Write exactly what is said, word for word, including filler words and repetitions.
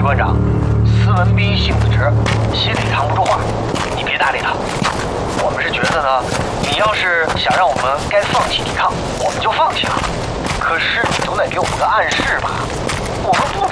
官长，斯文斌性子直，心里藏不住话，你别搭理他。我们是觉得呢，你要是想让我们该放弃抵抗，我们就放弃了。可是你总得给我们个暗示吧？我们不